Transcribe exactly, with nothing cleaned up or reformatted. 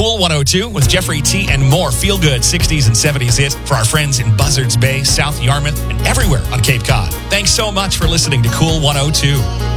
Cool one oh two with Jeffrey T and more feel-good sixties and seventies hits for our friends in Buzzards Bay, South Yarmouth, and everywhere on Cape Cod. Thanks so much for listening to Cool one oh two.